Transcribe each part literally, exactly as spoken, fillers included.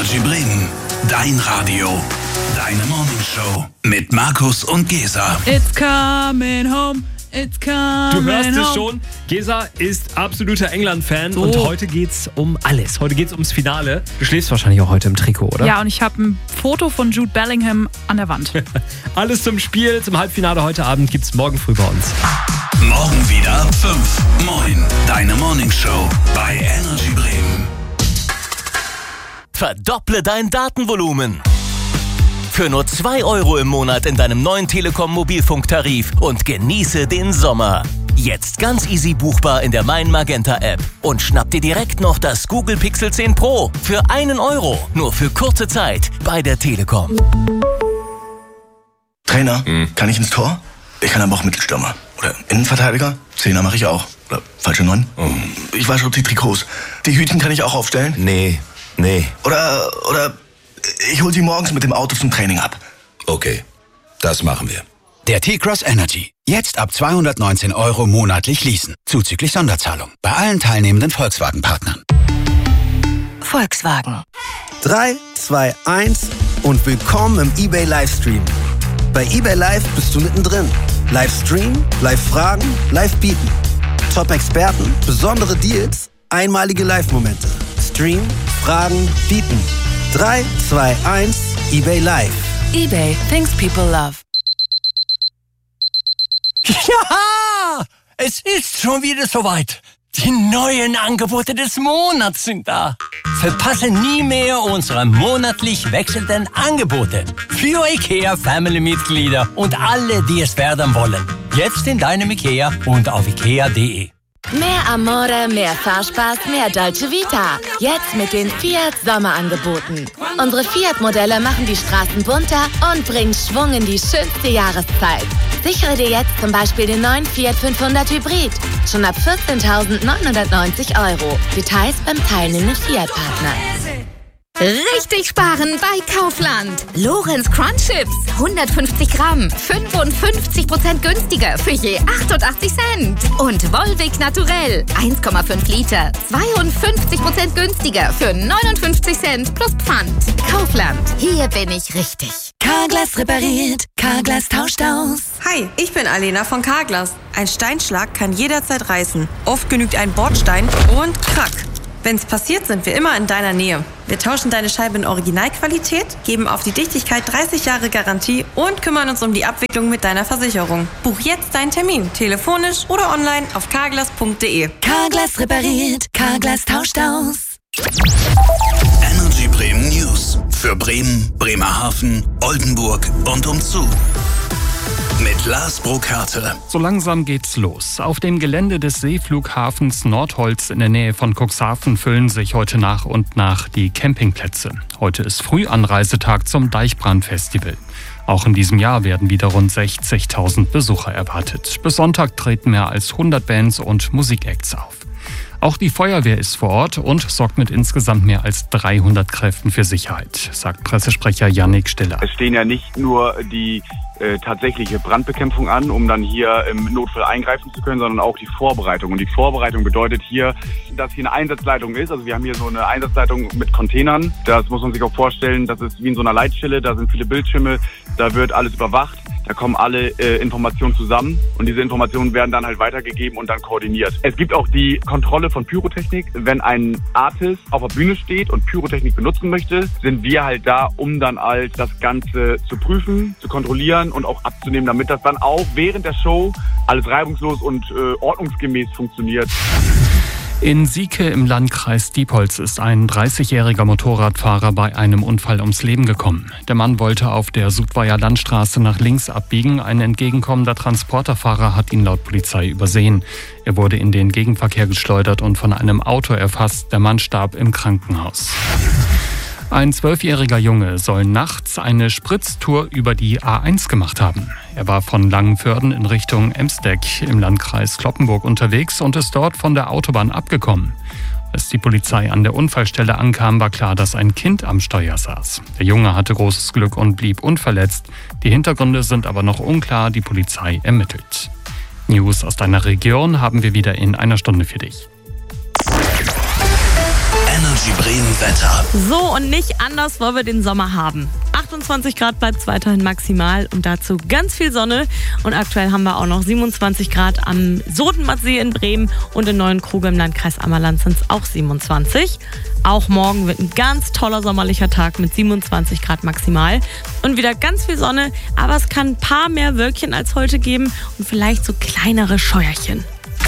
Energy Bremen, dein Radio, deine Morningshow mit Markus und Gesa. It's coming home, it's coming Du hörst home. es schon, Gesa ist absoluter England-Fan So. und heute geht's um alles. Heute geht's ums Finale. Du schläfst wahrscheinlich auch heute im Trikot, oder? Ja, und ich habe ein Foto von Jude Bellingham an der Wand. Alles zum Spiel, zum Halbfinale heute Abend gibt's morgen früh bei uns. Morgen wieder fünf. Moin, deine Morningshow bei Energy Bremen. Verdopple dein Datenvolumen. Für nur zwei Euro im Monat in deinem neuen Telekom-Mobilfunktarif und genieße den Sommer. Jetzt ganz easy buchbar in der Mein Magenta App. Und schnapp dir direkt noch das Google Pixel zehn Pro für einen Euro. Nur für kurze Zeit bei der Telekom. Trainer, kann ich ins Tor? Ich kann aber auch Mittelstürmer. Oder Innenverteidiger? Zehner mache ich auch. Oder falsche Neun? Ich wasche die Trikots. Die Hütchen kann ich auch aufstellen? Nee, nee. Oder, oder ich hole sie morgens mit dem Auto zum Training ab. Okay, das machen wir. Der T-Cross Energy. Jetzt ab zweihundertneunzehn Euro monatlich leasen. Zuzüglich Sonderzahlung. Bei allen teilnehmenden Volkswagen-Partnern. Volkswagen. drei, zwei, eins und willkommen im eBay Livestream. Bei eBay Live bist du mittendrin. Livestream, Live-Fragen, Live-Bieten. Top-Experten, besondere Deals, einmalige Live-Momente. Stream, Fragen, Bieten. drei, zwei, eins, eBay Live. eBay, things people love. Ja, es ist schon wieder soweit. Die neuen Angebote des Monats sind da. Verpasse nie mehr unsere monatlich wechselnden Angebote. Für IKEA Family-Mitglieder und alle, die es werden wollen. Jetzt in deinem IKEA und auf ikea punkt de. Mehr Amore, mehr Fahrspaß, mehr Dolce Vita. Jetzt mit den Fiat Sommerangeboten. Unsere Fiat-Modelle machen die Straßen bunter und bringen Schwung in die schönste Jahreszeit. Sichere dir jetzt zum Beispiel den neuen Fiat fünfhundert Hybrid. Schon ab vierzehntausendneunhundertneunzig Euro. Details beim teilnehmenden Fiat-Partner. Richtig sparen bei Kaufland. Lorenz Crunch Chips, hundertfünfzig Gramm, fünfundfünfzig Prozent günstiger für je achtundachtzig Cent. Und Volvic Naturell, eins Komma fünf Liter, zweiundfünfzig Prozent günstiger für neunundfünfzig Cent plus Pfand. Kaufland, hier bin ich richtig. Carglass repariert, Carglass tauscht aus. Hi, ich bin Alena von Carglass. Ein Steinschlag kann jederzeit reißen. Oft genügt ein Bordstein und krack. Wenn's passiert, sind wir immer in deiner Nähe. Wir tauschen deine Scheibe in Originalqualität, geben auf die Dichtigkeit dreißig Jahre Garantie und kümmern uns um die Abwicklung mit deiner Versicherung. Buch jetzt deinen Termin, telefonisch oder online auf carglass punkt de. Carglass repariert, Carglass tauscht aus. Energy Bremen News für Bremen, Bremerhaven, Oldenburg und umzu. Mit Lars Burkhardt. So langsam geht's los. Auf dem Gelände des Seeflughafens Nordholz in der Nähe von Cuxhaven füllen sich heute nach und nach die Campingplätze. Heute ist Frühanreisetag zum Deichbrand-Festival. Auch in diesem Jahr werden wieder rund sechzigtausend Besucher erwartet. Bis Sonntag treten mehr als hundert Bands und Musikacts auf. Auch die Feuerwehr ist vor Ort und sorgt mit insgesamt mehr als dreihundert Kräften für Sicherheit, sagt Pressesprecher Yannick Stiller. Es stehen ja nicht nur die äh, tatsächliche Brandbekämpfung an, um dann hier im Notfall eingreifen zu können, sondern auch die Vorbereitung. Und die Vorbereitung bedeutet hier, dass hier eine Einsatzleitung ist. Also wir haben hier so eine Einsatzleitung mit Containern. Das muss man sich auch vorstellen, das ist wie in so einer Leitstelle, da sind viele Bildschirme, da wird alles überwacht. Da kommen alle äh, Informationen zusammen und diese Informationen werden dann halt weitergegeben und dann koordiniert. Es gibt auch die Kontrolle von Pyrotechnik. Wenn ein Artist auf der Bühne steht und Pyrotechnik benutzen möchte, sind wir halt da, um dann halt das Ganze zu prüfen, zu kontrollieren und auch abzunehmen, damit das dann auch während der Show alles reibungslos und äh, ordnungsgemäß funktioniert. In Sieke im Landkreis Diepholz ist ein dreißigjähriger Motorradfahrer bei einem Unfall ums Leben gekommen. Der Mann wollte auf der Sudweier Landstraße nach links abbiegen. Ein entgegenkommender Transporterfahrer hat ihn laut Polizei übersehen. Er wurde in den Gegenverkehr geschleudert und von einem Auto erfasst. Der Mann starb im Krankenhaus. Ein zwölfjähriger Junge soll nachts eine Spritztour über die A eins gemacht haben. Er war von Langenförden in Richtung Emsdeck im Landkreis Cloppenburg unterwegs und ist dort von der Autobahn abgekommen. Als die Polizei an der Unfallstelle ankam, war klar, dass ein Kind am Steuer saß. Der Junge hatte großes Glück und blieb unverletzt. Die Hintergründe sind aber noch unklar, die Polizei ermittelt. News aus deiner Region haben wir wieder in einer Stunde für dich. Energy Bremen Wetter. So und nicht anders wollen wir den Sommer haben. achtundzwanzig Grad bleibt es weiterhin maximal und dazu ganz viel Sonne. Und aktuell haben wir auch noch siebenundzwanzig Grad am Sodenmattsee in Bremen und in Neuenkruge im Landkreis Ammerland sind es auch siebenundzwanzig. Auch morgen wird ein ganz toller sommerlicher Tag mit siebenundzwanzig Grad maximal und wieder ganz viel Sonne, aber es kann ein paar mehr Wölkchen als heute geben und vielleicht so kleinere Scheuerchen.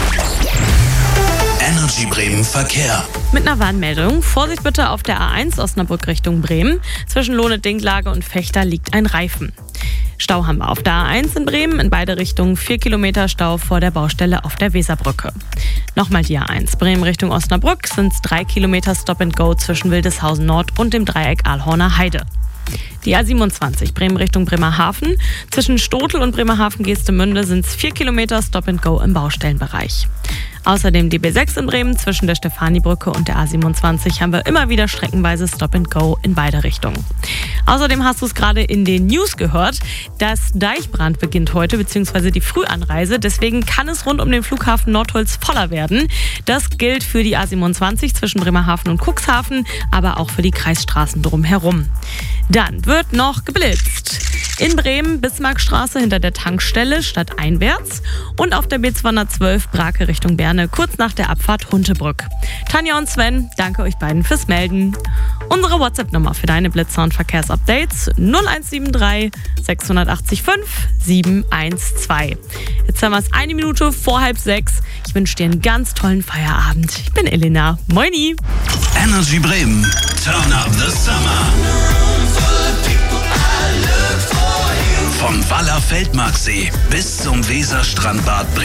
Energy Bremen Verkehr. Mit einer Warnmeldung. Vorsicht bitte auf der A eins Osnabrück Richtung Bremen. Zwischen Lohne-Dinklage und Fechter liegt ein Reifen. Stau haben wir auf der A eins in Bremen. In beide Richtungen vier Kilometer Stau vor der Baustelle auf der Weserbrücke. Nochmal die A eins. Bremen Richtung Osnabrück sind es drei Kilometer Stop and Go zwischen Wildeshausen Nord und dem Dreieck Aalhorner Heide. Die A siebenundzwanzig, Bremen Richtung Bremerhaven. Zwischen Stotel und Bremerhaven-Geestemünde sind es vier Kilometer Stop and Go im Baustellenbereich. Außerdem die B sechs in Bremen zwischen der Stefanibrücke und der A siebenundzwanzig haben wir immer wieder streckenweise Stop and Go in beide Richtungen. Außerdem hast du es gerade in den News gehört, das Deichbrand beginnt heute bzw. die Frühanreise. Deswegen kann es rund um den Flughafen Nordholz voller werden. Das gilt für die A siebenundzwanzig zwischen Bremerhaven und Cuxhaven, aber auch für die Kreisstraßen drumherum. Dann wird noch geblitzt. In Bremen Bismarckstraße hinter der Tankstelle stadteinwärts und auf der B zweihundertzwölf Brake Richtung Berne kurz nach der Abfahrt Huntebrück. Tanja und Sven, danke euch beiden fürs Melden. Unsere WhatsApp-Nummer für deine Blitzer- und Verkehrsupdates null eins sieben drei sechs acht fünf sieben eins zwei. Jetzt haben wir es eine Minute vor halb sechs. Ich wünsche dir einen ganz tollen Feierabend. Ich bin Elena. Moini. Energy Bremen. Turn up the summer. Vom Waller Feldmarksee bis zum Weserstrandbad Bremen.